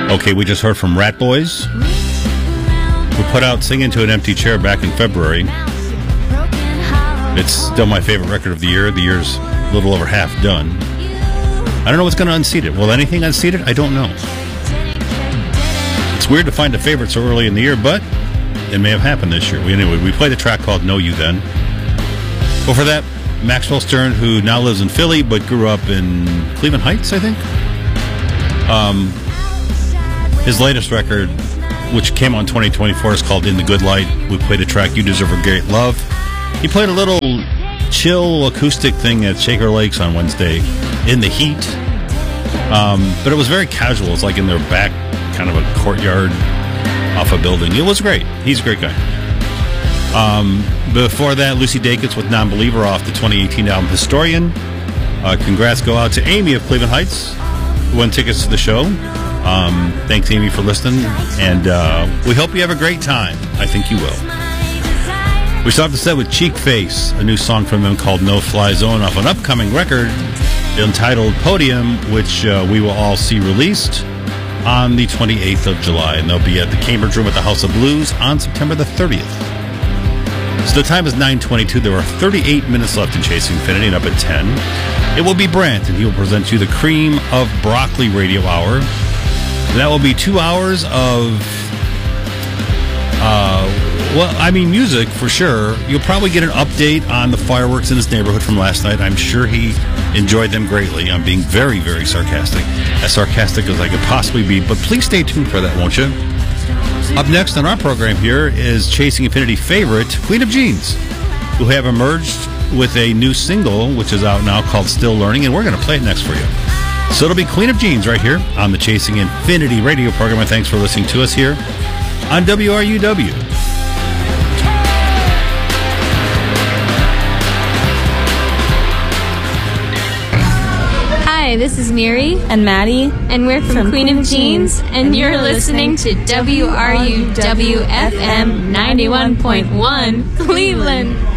Okay, we just heard from Rat Boys. We put out Singing to an Empty Chair back in February. It's still my favorite record of the year. The year's a little over half done. I don't know what's going to unseat it. Will anything unseat it? I don't know. It's weird to find a favorite so early in the year, but it may have happened this year. We played a track called Know You Then. Before that, Maxwell Stern, who now lives in Philly but grew up in Cleveland Heights, I think. His latest record, which came on 2024, is called In the Good Light. We played a track, You Deserve a Great Love. He played a little chill acoustic thing at Shaker Lakes on Wednesday in the heat. But it was very casual. It's like in their back, kind of a courtyard off a building. It was great. He's a great guy. Before that, Lucy Dacus with Non-Believer off the 2018 album Historian. Congrats go out to Amy of Cleveland Heights, who won tickets to the show. Thanks, Amy, for listening, and we hope you have a great time. I think you will. We start the set with Cheek Face, a new song from them called No Fly Zone off an upcoming record entitled Podium, which we will all see released on the 28th of July, and they'll be at the Cambridge Room at the House of Blues on September the 30th. So the time is 9:22. There are 38 minutes left in Chasing Infinity, and up at 10, it will be Brant, and he will present you the Cream of Broccoli Radio Hour. That will be 2 hours of, music for sure. You'll probably get an update on the fireworks in his neighborhood from last night. I'm sure he enjoyed them greatly. I'm being very, very sarcastic. As sarcastic as I could possibly be. But please stay tuned for that, won't you? Up next on our program here is Chasing Infinity favorite, Queen of Jeans, who have emerged with a new single, which is out now, called Still Learning, and we're going to play it next for you. So it'll be Queen of Jeans right here on the Chasing Infinity radio program. And thanks for listening to us here on WRUW. Hi, this is Miri and Maddie, and we're from Queen of Jeans, and you're listening to WRUW FM 91.1 Cleveland.